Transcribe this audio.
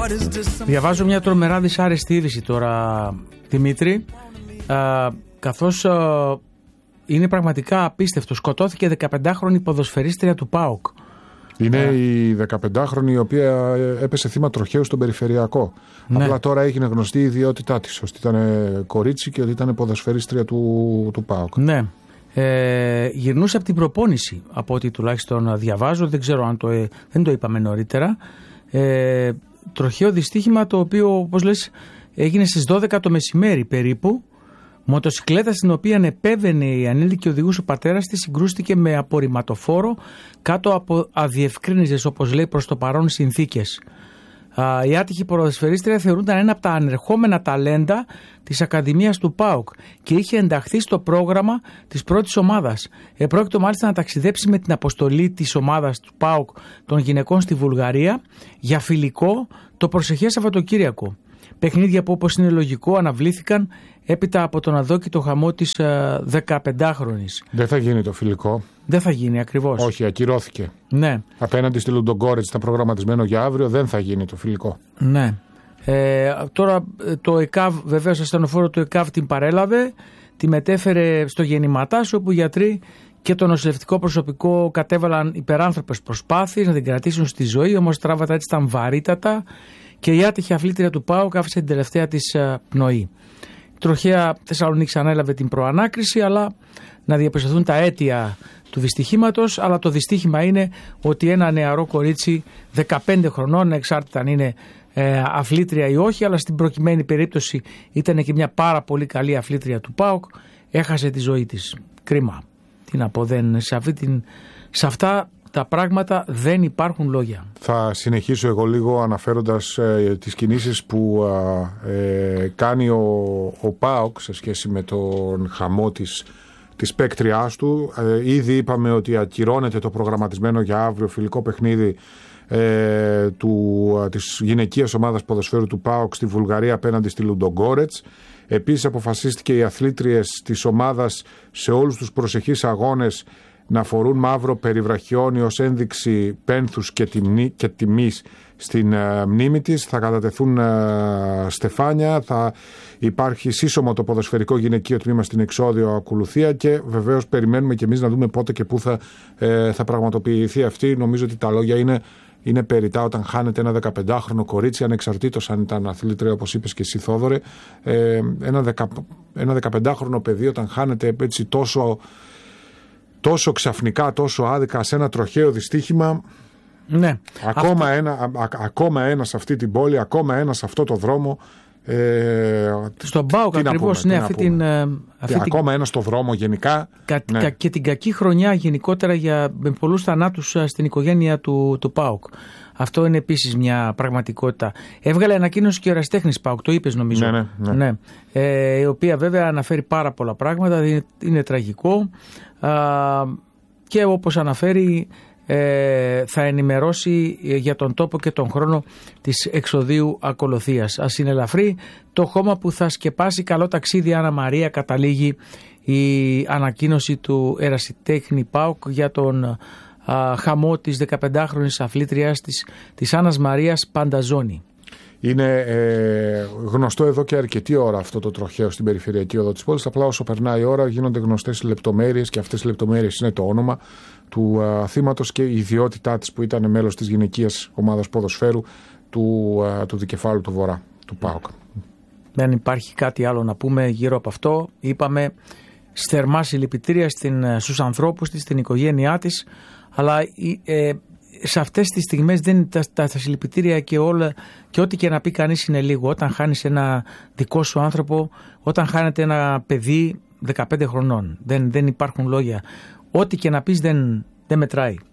Διαβάζω μια τρομερά δυσάρεστη είδηση τώρα, Δημήτρη, καθώς είναι πραγματικά απίστευτο. Σκοτώθηκε 15χρονη ποδοσφαιρίστρια του ΠΑΟΚ. Είναι η 15χρονη η οποία έπεσε θύμα τροχαίου στον περιφερειακό. Ναι. Απλά τώρα έγινε γνωστή η ιδιότητά της, ότι ήταν κορίτσι και ότι ήταν ποδοσφαιρίστρια του ΠΑΟΚ. Ναι. Γυρνούσε από την προπόνηση, από ό,τι τουλάχιστον διαβάζω. Δεν ξέρω αν δεν το είπαμε νωρίτερα. Τροχαίο δυστύχημα, το οποίο, όπως λες, έγινε στις 12 το μεσημέρι περίπου. Μοτοσικλέτα στην οποία επέβαινε η ανήλικη οδηγούς ο πατέρας της συγκρούστηκε με απορριμματοφόρο κάτω από αδιευκρίνητες, όπως λέει, προς το παρόν συνθήκες. Η άτυχη ποδοσφαιρίστρια θεωρούνταν ένα από τα ανερχόμενα ταλέντα της Ακαδημίας του ΠΑΟΚ και είχε ενταχθεί στο πρόγραμμα της πρώτης ομάδας. Επρόκειτο μάλιστα να ταξιδέψει με την αποστολή της ομάδας του ΠΑΟΚ των γυναικών στη Βουλγαρία για φιλικό το προσεχές Σαββατοκύριακο. Παιχνίδια που, όπως είναι λογικό, αναβλήθηκαν έπειτα από τον αδόκητο χαμό της 15χρονης. Δεν θα γίνει το φιλικό. Δεν θα γίνει ακριβώς. Όχι, ακυρώθηκε. Ναι. Απέναντι στη Λουντογκόρετς ήταν προγραμματισμένο για αύριο, δεν θα γίνει το φιλικό. Ναι. Τώρα το ΕΚΑΒ, βεβαίως, ασθενοφόρο του ΕΚΑΒ την παρέλαβε, τη μετέφερε στο γεννηματάς, όπου οι γιατροί και το νοσηλευτικό προσωπικό κατέβαλαν υπεράνθρωπες προσπάθειες να την κρατήσουν στη ζωή, όμως τράβατα έτσι ήταν βαρύτατα και η άτυχη αθλήτρια του ΠΑΟΚ άφησε την τελευταία της πνοή. Η τροχαία Θεσσαλονίκη ανέλαβε την προανάκριση, αλλά να διαπιστωθούν τα αίτια του δυστυχήματος. Αλλά το δυστύχημα είναι ότι ένα νεαρό κορίτσι 15 χρονών, εξάρτητα αν είναι αθλήτρια ή όχι, αλλά στην προκειμένη περίπτωση ήταν και μια πάρα πολύ καλή αθλήτρια του ΠΑΟΚ, έχασε τη ζωή της. Κρίμα. Τι να πω, σε αυτά τα πράγματα δεν υπάρχουν λόγια. Θα συνεχίσω εγώ λίγο αναφέροντας τις κινήσεις που κάνει ο ΠΑΟΚ σε σχέση με τον χαμό της παίκτριάς του. Ήδη είπαμε ότι ακυρώνεται το προγραμματισμένο για αύριο φιλικό παιχνίδι της γυναικείας ομάδας ποδοσφαίρου του ΠΑΟΚ στη Βουλγαρία απέναντι στη Λουντογκόρετς. Επίσης αποφασίστηκε οι αθλήτριες της ομάδας σε όλους τους προσεχείς αγώνες να φορούν μαύρο περιβραχιόνι ως ένδειξη πένθους και τιμής στην μνήμη της. Θα κατατεθούν στεφάνια, θα υπάρχει σύσσωμο το ποδοσφαιρικό γυναικείο τμήμα στην εξώδιο ακολουθία και βεβαίως περιμένουμε και εμείς να δούμε πότε και πού θα πραγματοποιηθεί αυτή. Νομίζω ότι τα λόγια είναι περιττά όταν χάνεται ένα 15χρονο κορίτσι, ανεξαρτήτως αν ήταν αθλήτρια, όπως είπες και εσύ, Θόδωρε. Ένα 15χρονο παιδί όταν χάνεται έτσι τόσο ξαφνικά, τόσο άδικα σε ένα τροχαίο δυστύχημα. Ναι. Ακόμα ένα σε αυτή την πόλη, ακόμα ένα σε αυτό το δρόμο. Στον ΠΑΟΚ ακριβώς, ναι, ακόμα ένα στο δρόμο γενικά. Ναι. Και την κακή χρονιά γενικότερα με πολλούς θανάτους στην οικογένεια του ΠΑΟΚ. Αυτό είναι επίσης μια πραγματικότητα. Έβγαλε ανακοίνωση και ο ερασιτέχνης ΠΑΟΚ, το είπες νομίζω. Ναι. Η οποία βέβαια αναφέρει πάρα πολλά πράγματα, είναι τραγικό και όπως αναφέρει θα ενημερώσει για τον τόπο και τον χρόνο της εξοδείου ακολουθίας. Ας συνελαφρεί το χώμα που θα σκεπάσει. Καλό ταξίδι, Άννα Μαρία, καταλήγει η ανακοίνωση του ερασιτέχνη ΠΑΟΚ για τον χαμό της 15χρονης αθλήτριας της Άννας Μαρίας Πανταζόνη. Είναι γνωστό εδώ και αρκετή ώρα αυτό το τροχαίο στην περιφερειακή οδό της πόλης. Απλά όσο περνάει η ώρα γίνονται γνωστές οι λεπτομέρειες και αυτές οι λεπτομέρειες είναι το όνομα του θύματος και η ιδιότητά της που ήταν μέλος της γυναικείας ομάδας ποδοσφαίρου του Δικεφάλου του Βορρά, του ΠΑΟΚ. Δεν υπάρχει κάτι άλλο να πούμε γύρω από αυτό. Είπαμε θερμά συλληπιτήρια στους ανθρώπους της, στην οικογένειά της, αλλά σε αυτές τις στιγμές δεν τα συλληπιτήρια και όλα και ό,τι και να πει κανείς είναι λίγο. Όταν χάνεις ένα δικό σου άνθρωπο, όταν χάνεται ένα παιδί 15 χρονών, δεν υπάρχουν λόγια. Ό,τι και να πεις δεν μετράει.